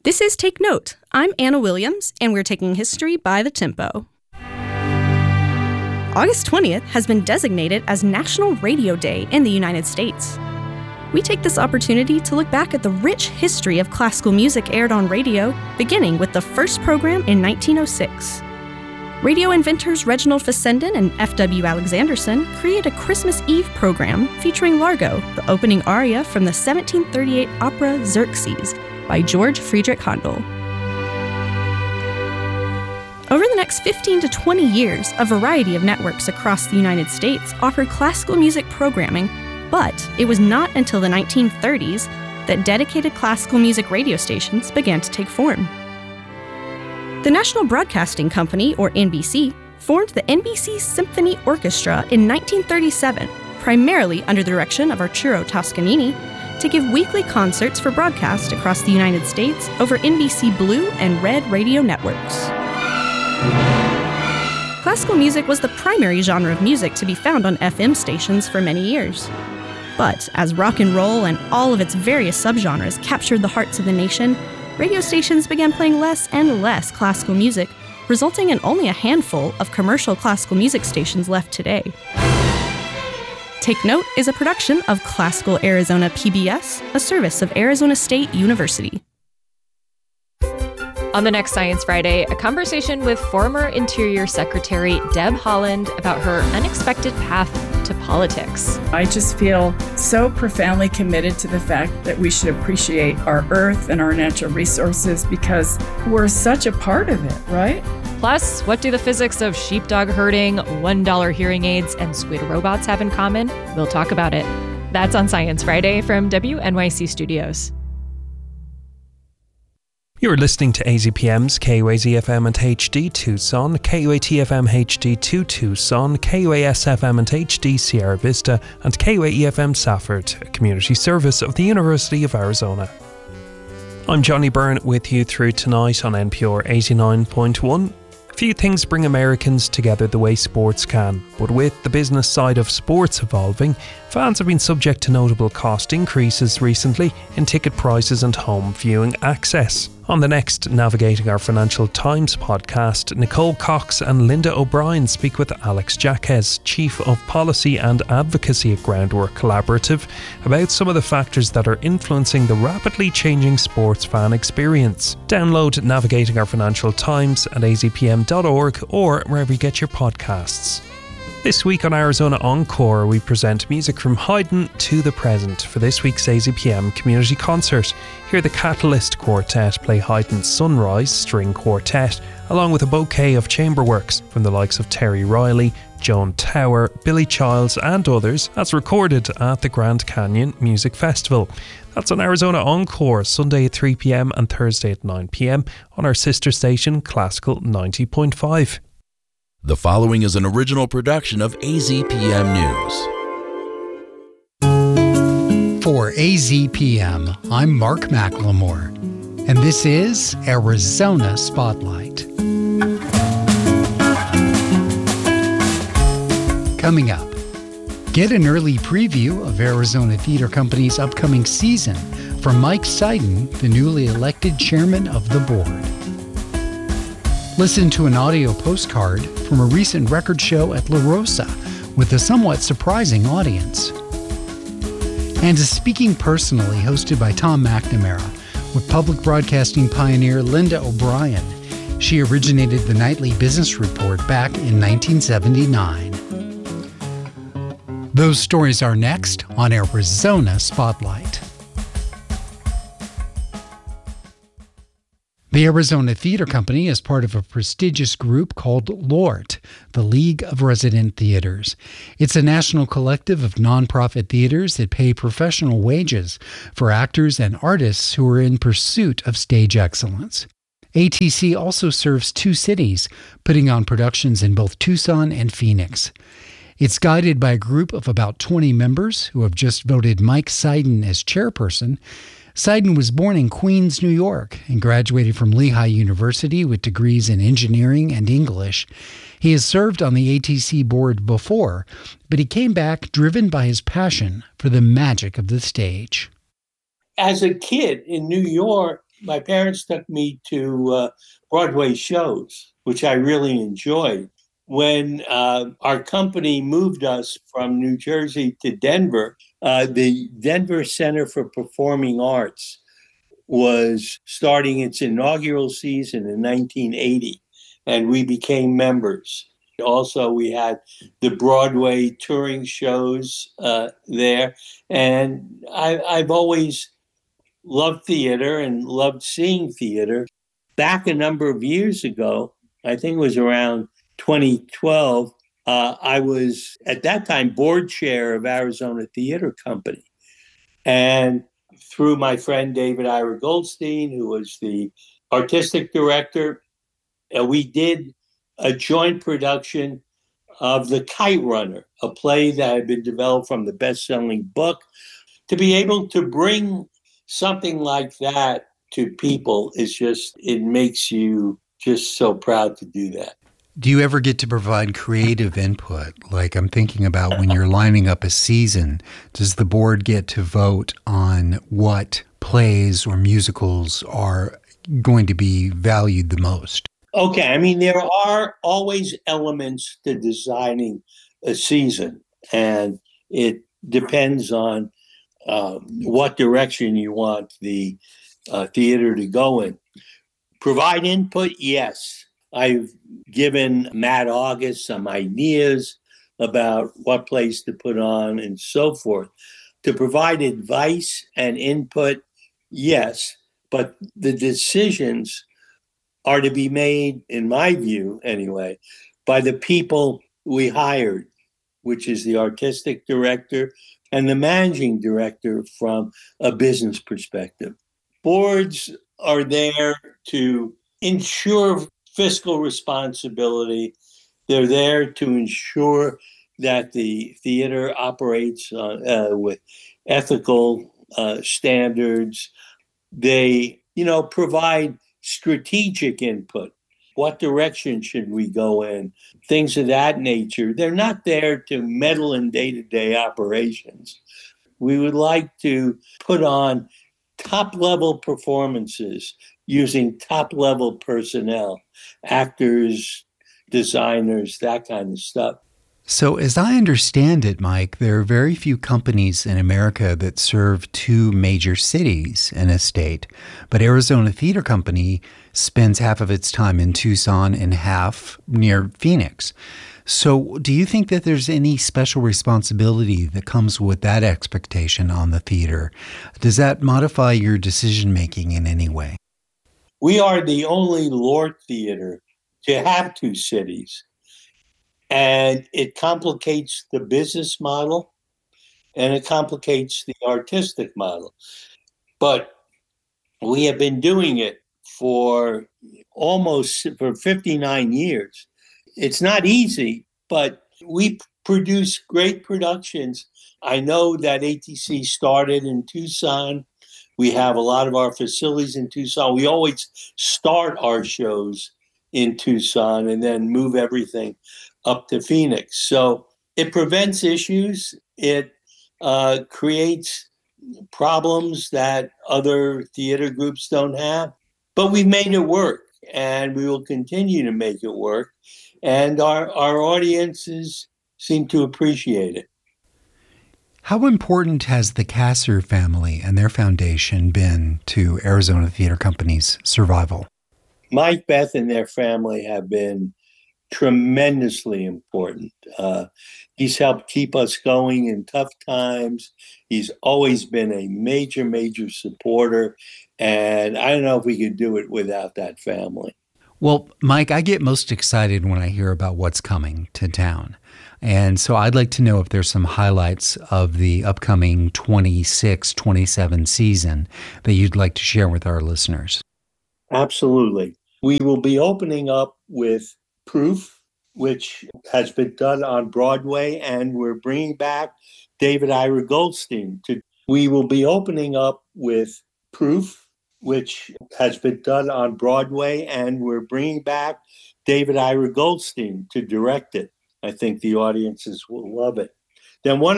This is Take Note. I'm Anna Williams, and we're taking history by the tempo. August 20th has been designated as National Radio Day in the United States. We take this opportunity to look back at the rich history of classical music aired on radio, beginning with the first program in 1906. Radio inventors Reginald Fessenden and F.W. Alexanderson created a Christmas Eve program featuring Largo, the opening aria from the 1738 opera Xerxes by George Friedrich Handel. Over the next 15 to 20 years, a variety of networks across the United States offered classical music programming, but it was not until the 1930s that dedicated classical music radio stations began to take form. The National Broadcasting Company, or NBC, formed the NBC Symphony Orchestra in 1937, primarily under the direction of Arturo Toscanini, to give weekly concerts for broadcast across the United States over NBC Blue and Red radio networks. Classical music was the primary genre of music to be found on FM stations for many years. But as rock and roll and all of its various subgenres captured the hearts of the nation, radio stations began playing less and less classical music, resulting in only a handful of commercial classical music stations left today. Take Note is a production of Classical Arizona PBS, a service of Arizona State University. On the next Science Friday, a conversation with former Interior Secretary Deb Haaland about her unexpected path to politics. I just feel so profoundly committed to the fact that we should appreciate our earth and our natural resources because we're such a part of it, right? Plus, what do the physics of sheepdog herding, $1 hearing aids, and squid robots have in common? We'll talk about it. That's on Science Friday from WNYC Studios. You're listening to AZPM's KUAZ-FM and HD Tucson, KUAT-FM HD2 Tucson, KUAS-FM and HD Sierra Vista, and KUAE-FM Safford, a community service of the University of Arizona. I'm Johnny Byrne with you through tonight on NPR 89.1. Few things bring Americans together the way sports can, but with the business side of sports evolving, fans have been subject to notable cost increases recently in ticket prices and home viewing access. On the next Navigating Our Financial Times podcast, Nicole Cox and Linda O'Brien speak with Alex Jaquez, Chief of Policy and Advocacy at Groundwork Collaborative, about some of the factors that are influencing the rapidly changing sports fan experience. Download Navigating Our Financial Times at azpm.org or wherever you get your podcasts. This week on Arizona Encore, we present music from Haydn to the present for this week's AZPM Community Concert. Hear the Catalyst Quartet play Haydn's Sunrise String Quartet, along with a bouquet of chamber works from the likes of Terry Riley, Joan Tower, Billy Childs and others, as recorded at the Grand Canyon Music Festival. That's on Arizona Encore, Sunday at 3 p.m. and Thursday at 9 p.m. on our sister station, Classical 90.5. The following is an original production of AZPM News. For AZPM, I'm Mark McLemore, and this is Arizona Spotlight. Coming up, get an early preview of Arizona Theater Company's upcoming season from Mike Seiden, the newly elected chairman of the board. Listen to an audio postcard from a recent record show at La Rosa with a somewhat surprising audience. And a Speaking Personally hosted by Tom McNamara with public broadcasting pioneer Linda O'Brien. She originated the Nightly Business Report back in 1979. Those stories are next on Arizona Spotlight. The Arizona Theater Company is part of a prestigious group called LORT, the League of Resident Theaters. It's a national collective of nonprofit theaters that pay professional wages for actors and artists who are in pursuit of stage excellence. ATC also serves 2 cities, putting on productions in both Tucson and Phoenix. It's guided by a group of about 20 members who have just voted Mike Seiden as chairperson. Seiden was born in Queens, New York, and graduated from Lehigh University with degrees in engineering and English. He has served on the ATC board before, but he came back driven by his passion for the magic of the stage. As a kid in New York, my parents took me to Broadway shows, which I really enjoyed. When our company moved us from New Jersey to Denver, the Denver Center for Performing Arts was starting its inaugural season in 1980, and we became members. Also, we had the Broadway touring shows there, and I've always loved theater and loved seeing theater. Back a number of years ago, I think it was around 2012, I was at that time board chair of Arizona Theater Company. And through my friend David Ira Goldstein, who was the artistic director, we did a joint production of The Kite Runner, a play that had been developed from the best-selling book. To be able to bring something like that to people is just, it makes you just so proud to do that. Do you ever get to provide creative input? Like, I'm thinking about when you're lining up a season, does the board get to vote on what plays or musicals are going to be valued the most? Okay, I mean, there are always elements to designing a season, and it depends on what direction you want the theater to go in. Provide input, yes. I've given Matt August some ideas about what plays to put on and so forth. To provide advice and input, yes, but the decisions are to be made, in my view anyway, by the people we hired, which is the artistic director and the managing director from a business perspective. Boards are there to ensure fiscal responsibility. They're there to ensure that the theater operates with ethical standards. They, provide strategic input. What direction should we go in? Things of that nature. They're not there to meddle in day-to-day operations. We would like to put on top-level performances using top-level personnel, actors, designers, that kind of stuff. So as I understand it, Mike, there are very few companies in America that serve two major cities in a state, but Arizona Theater Company spends half of its time in Tucson and half near Phoenix. So do you think that there's any special responsibility that comes with that expectation on the theater? Does that modify your decision-making in any way? We are the only LORT theater to have two cities. And it complicates the business model and it complicates the artistic model. But we have been doing it for 59 years. It's not easy, but we produce great productions. I know that ATC started in Tucson. We have a lot of our facilities in Tucson. We always start our shows in Tucson and then move everything up to Phoenix. So it prevents issues. It creates problems that other theater groups don't have. But we've made it work, and we will continue to make it work. And our audiences seem to appreciate it. How important has the Kasser family and their foundation been to Arizona Theater Company's survival? Mike, Beth, and their family have been tremendously important. He's helped keep us going in tough times. He's always been a major, major supporter. And I don't know if we could do it without that family. Well, Mike, I get most excited when I hear about what's coming to town. And so I'd like to know if there's some highlights of the upcoming 26-27 season that you'd like to share with our listeners. Absolutely. We will be opening up with Proof, which has been done on Broadway, and we're bringing back David Ira Goldstein. We will be opening up with Proof, which has been done on Broadway, and we're bringing back David Ira Goldstein to direct it. I think the audiences will love it. Then one